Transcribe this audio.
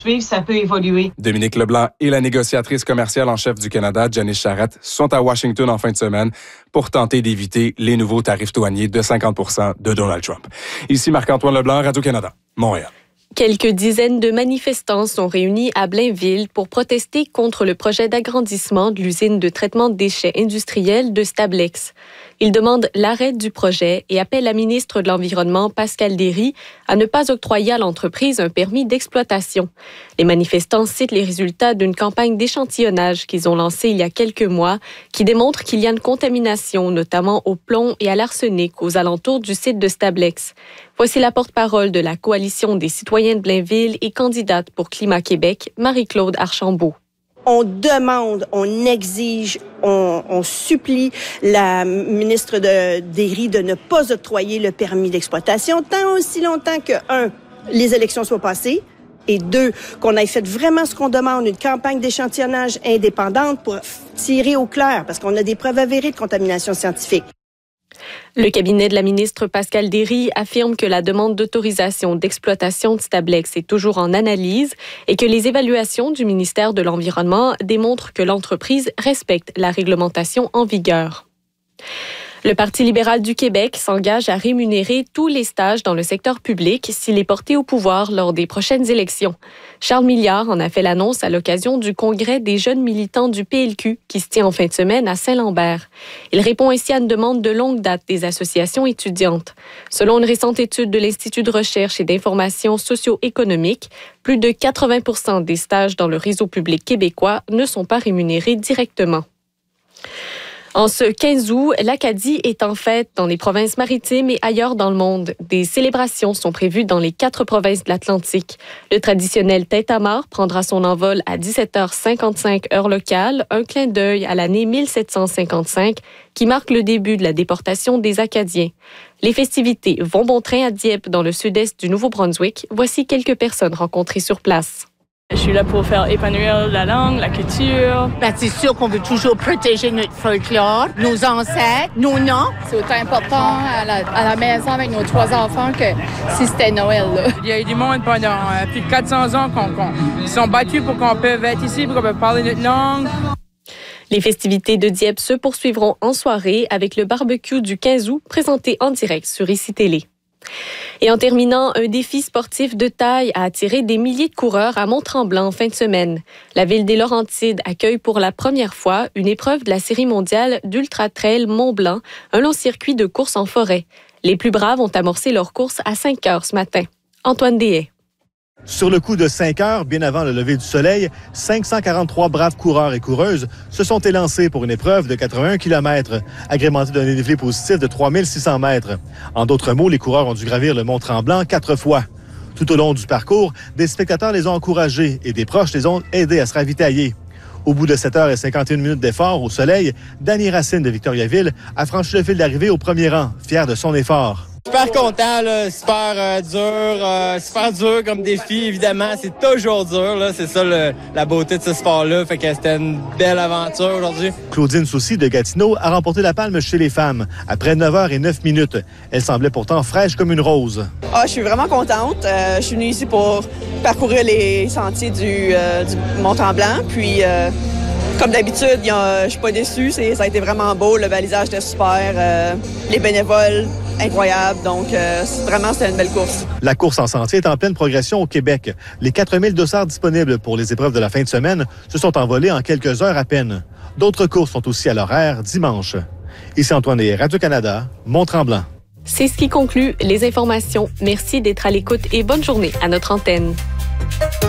Ça peut évoluer. Dominique Leblanc et la négociatrice commerciale en chef du Canada, Janice Charette, sont à Washington en fin de semaine pour tenter d'éviter les nouveaux tarifs douaniers de 50 % de Donald Trump. Ici Marc-Antoine Leblanc, Radio-Canada, Montréal. Quelques dizaines de manifestants sont réunis à Blainville pour protester contre le projet d'agrandissement de l'usine de traitement de déchets industriels de Stablex. Ils demandent l'arrêt du projet et appellent la ministre de l'Environnement, Pascale Derry, à ne pas octroyer à l'entreprise un permis d'exploitation. Les manifestants citent les résultats d'une campagne d'échantillonnage qu'ils ont lancée il y a quelques mois qui démontre qu'il y a une contamination, notamment au plomb et à l'arsenic aux alentours du site de Stablex. Voici la porte-parole de la Coalition des citoyens de Blainville et candidate pour Climat Québec, Marie-Claude Archambault. On demande, on exige, on supplie la ministre Derry de ne pas octroyer le permis d'exploitation tant aussi longtemps que, 1, les élections soient passées, et 2, qu'on ait fait vraiment ce qu'on demande, une campagne d'échantillonnage indépendante pour tirer au clair, parce qu'on a des preuves avérées de contamination scientifique. Le cabinet de la ministre Pascale Derry affirme que la demande d'autorisation d'exploitation de Stablex est toujours en analyse et que les évaluations du ministère de l'Environnement démontrent que l'entreprise respecte la réglementation en vigueur. Le Parti libéral du Québec s'engage à rémunérer tous les stages dans le secteur public s'il est porté au pouvoir lors des prochaines élections. Charles Milliard en a fait l'annonce à l'occasion du congrès des jeunes militants du PLQ qui se tient en fin de semaine à Saint-Lambert. Il répond ainsi à une demande de longue date des associations étudiantes. Selon une récente étude de l'Institut de recherche et d'information socio-économique, plus de 80% des stages dans le réseau public québécois ne sont pas rémunérés directement. En ce 15 août, l'Acadie est en fête dans les provinces maritimes et ailleurs dans le monde. Des célébrations sont prévues dans les 4 provinces de l'Atlantique. Le traditionnel Tintamarre prendra son envol à 17h55 heure locale, un clin d'œil à l'année 1755 qui marque le début de la déportation des Acadiens. Les festivités vont bon train à Dieppe dans le sud-est du Nouveau-Brunswick. Voici quelques personnes rencontrées sur place. Je suis là pour faire épanouir la langue, la culture. C'est sûr qu'on veut toujours protéger notre folklore, nos ancêtres, nos noms. C'est autant important à la maison avec nos 3 enfants que si c'était Noël. Là. Il y a eu du monde pendant plus de 400 ans qui sont battus pour qu'on puisse être ici, pour qu'on puisse parler notre langue. Les festivités de Dieppe se poursuivront en soirée avec le barbecue du 15 août présenté en direct sur ICI Télé. Et en terminant, un défi sportif de taille a attiré des milliers de coureurs à Mont-Tremblant en fin de semaine. La ville des Laurentides accueille pour la première fois une épreuve de la série mondiale d'Ultra Trail Mont-Blanc, un long circuit de course en forêt. Les plus braves ont amorcé leur course à 5 heures ce matin. Antoine Deshaies. Sur le coup de 5 heures, bien avant le lever du soleil, 543 braves coureurs et coureuses se sont élancés pour une épreuve de 81 km, agrémentée d'un dénivelé positif de 3600 mètres. En d'autres mots, les coureurs ont dû gravir le Mont-Tremblant 4 fois. Tout au long du parcours, des spectateurs les ont encouragés et des proches les ont aidés à se ravitailler. Au bout de 7h51 d'effort au soleil, Danny Racine de Victoriaville a franchi le fil d'arrivée au premier rang, fier de son effort. Super content, là, super dur comme défi, évidemment. C'est toujours dur, là. C'est ça la beauté de ce sport-là. Fait que c'était une belle aventure aujourd'hui. Claudine Soucy de Gatineau a remporté la palme chez les femmes après 9h09. Elle semblait pourtant fraîche comme une rose. Je suis vraiment contente. Je suis venue ici pour parcourir les sentiers du Mont-Tremblant. Puis, comme d'habitude, je suis pas déçue. Ça a été vraiment beau. Le balisage était super. Les bénévoles, incroyable. Donc, c'était une belle course. La course en sentier est en pleine progression au Québec. Les 4000 dossards disponibles pour les épreuves de la fin de semaine se sont envolés en quelques heures à peine. D'autres courses sont aussi à l'horaire dimanche. Ici Antoine Deshaies, Radio-Canada, Mont-Tremblant. C'est ce qui conclut les informations. Merci d'être à l'écoute et bonne journée à notre antenne.